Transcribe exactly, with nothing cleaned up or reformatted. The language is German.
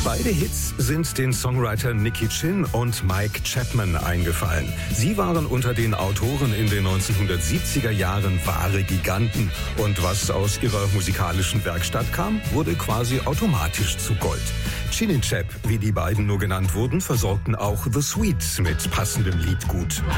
Beide Hits sind den Songwritern Nicky Chinn und Mike Chapman eingefallen. Sie waren unter den Autoren in den neunzehnhundertsiebziger Jahren wahre Giganten. Und was aus ihrer musikalischen Werkstatt kam, wurde quasi automatisch zu Gold. Chin und Chap, wie die beiden nur genannt wurden, versorgten auch The Sweets mit passendem Liedgut.